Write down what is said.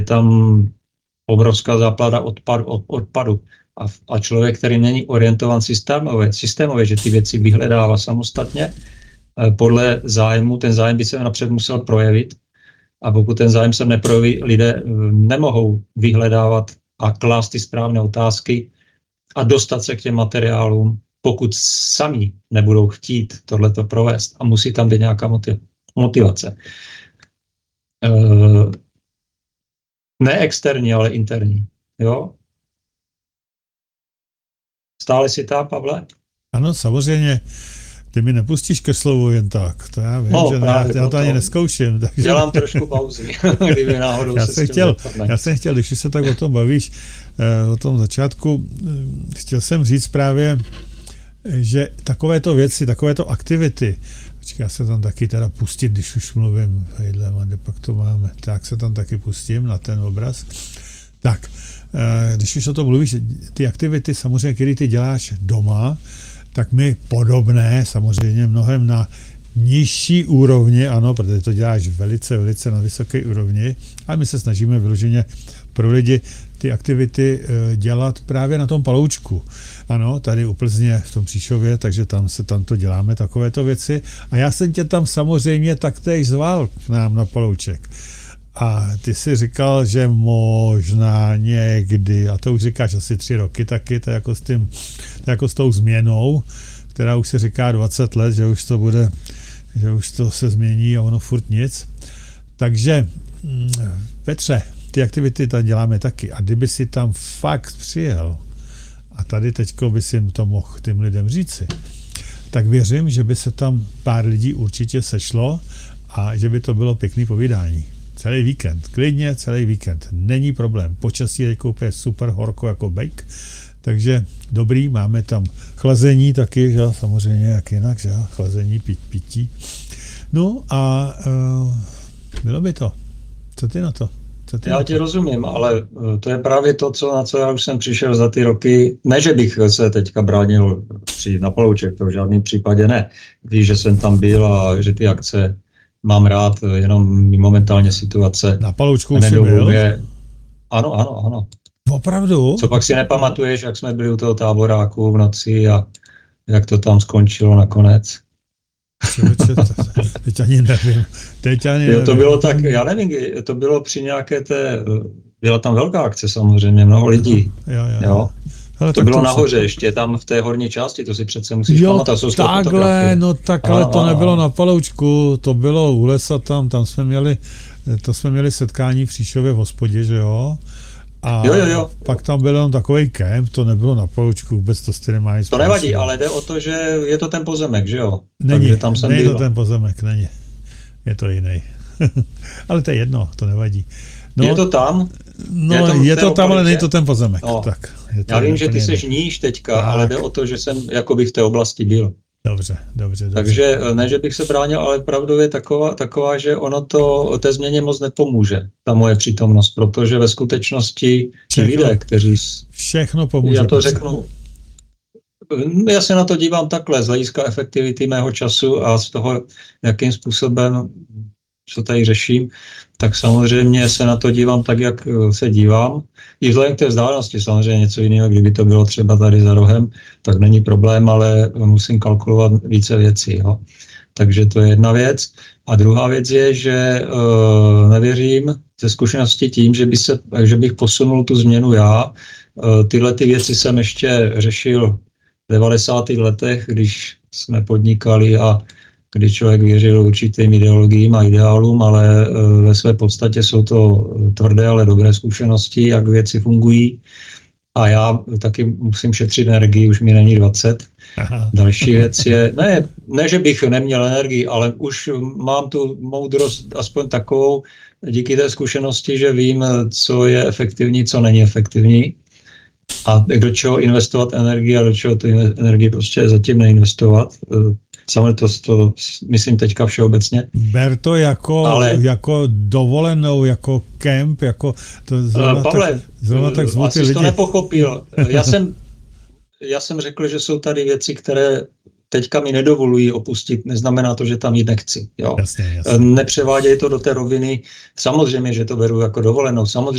tam obrovská záplada odpadu. A člověk, který není orientovan systémově, že ty věci vyhledává samostatně, podle zájmu, ten zájem by se napřed musel projevit. A pokud ten zájem se neprojeví, lidé nemohou vyhledávat a klást ty správné otázky a dostat se k těm materiálům, pokud sami nebudou chtít tohleto provést. A musí tam být nějaká motivace. Ne externí, ale interní. Jo? Stále si tam, Pavle? Ano, samozřejmě. Ty mi nepustíš ke slovu jen tak. To já vím, že já to ani neskouším. Takže... Dělám trošku pauzy, kdyby náhodou já jsem chtěl, když se tak o tom bavíš, o tom začátku, chtěl jsem říct právě, že takovéto věci, takovéto aktivity, já se tam taky teda pustit, když už mluvím, pak to máme, tak se tam taky pustím na ten obraz. Tak, když už o tom mluvíš, ty aktivity samozřejmě, které ty děláš doma, tak my podobné, samozřejmě mnohem na nižší úrovni, ano, protože to děláš velice, velice na vysoké úrovni, a my se snažíme vyloženě pro lidi ty aktivity dělat právě na tom Paloučku. Ano, tady u Plzně v tom Příšově, takže tam to děláme takovéto věci. A já jsem tě tam samozřejmě taktéž zval k nám na Palouček. A ty si říkal, že možná někdy, a to už říkáš asi 3 roky taky, to je jako s tou změnou, která už se říká 20 let, že už to se změní a ono furt nic. Takže Petře, ty aktivity tam děláme taky. A kdyby si tam fakt přijel, a tady teďko by si to mohl těm lidem říci, tak věřím, že by se tam pár lidí určitě sešlo a že by to bylo pěkný povídání. Celý víkend, klidně celý víkend, není problém. Počasí je úplně super horko jako bejk, takže dobrý, máme tam chlazení taky, že? Samozřejmě jak jinak, že? Chlazení, pití. No a bylo by to. Co ty na to? Já ti rozumím, ale to je právě to, na co já už jsem přišel za ty roky. Ne, že bych se teďka bránil přijít na Palouček, to v žádném případě ne. Víš, že jsem tam byl a že ty akce mám rád, jenom momentálně situace. Na Paloučku už jsi byl? Ano. Opravdu? Co pak si nepamatuješ, jak jsme byli u toho táboráku v noci a jak to tam skončilo nakonec? Teď ani nevím. To bylo tak, já nevím, to bylo při nějaké byla tam velká akce samozřejmě, mnoho lidí. Jo. Hele, to bylo nahoře ještě, tam v té horní části, to si přece musíš pamatovat. Takhle, no tak, ale to nebylo na Paloučku, to bylo u lesa tam jsme měli setkání v Příšově v hospodě, že jo? A jo. Pak tam byl jenom takový kemp, to nebylo na Paloučku, vůbec to s tím nemají. To nevadí, ale jde o to, že je to ten pozemek, že jo? Není to ten pozemek, není. Je to jiný. Ale to je jedno, to nevadí. No, je to tam? No, je to tam, ale není to ten pozemek. No. Tak, já vím, že ty seš níž teďka, tak. Ale jde o to, že jsem jakoby v té oblasti byl. Dobře. Takže ne, že bych se bránil, ale pravdou je taková, že ono to té změně moc nepomůže, ta moje přítomnost, protože ve skutečnosti ti lidé, kteří... Všechno pomůže. Já to řeknu, já se na to dívám takhle, z hlediska efektivity mého času a z toho, jakým způsobem, co tady řeším, tak samozřejmě se na to dívám tak, jak se dívám. I vzhledem k té vzdálenosti samozřejmě něco jiného, kdyby to bylo třeba tady za rohem, tak není problém, ale musím kalkulovat více věcí. Jo. Takže to je jedna věc. A druhá věc je, že nevěřím ze zkušenosti tím, že bych posunul tu změnu já. Tyhle ty věci jsem ještě řešil v 90. letech, když jsme podnikali a kdy člověk věřil určitým ideologiím a ideálům, ale ve své podstatě jsou to tvrdé, ale dobré zkušenosti, jak věci fungují. A já taky musím šetřit energii, už mi není 20. Aha. Další věc je, ne, že bych neměl energii, ale už mám tu moudrost aspoň takovou, díky té zkušenosti, že vím, co je efektivní, co není efektivní. A do čeho investovat energii a do čeho tu energii prostě zatím neinvestovat. Samozřejmě to myslím teďka všeobecně. Ber to jako dovolenou, jako kemp, jako... Pavle, tak asi jsi to nepochopil. Já jsem řekl, že jsou tady věci, které teďka mi nedovolují opustit, neznamená to, že tam jít nechci. Jo. Jasně. Nepřeváděj to do té roviny. Samozřejmě, že to beru jako dovolenou. Samozřejmě,